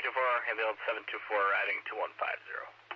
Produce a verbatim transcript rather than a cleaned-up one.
two four, ambulance seven two four, routing two one five zero.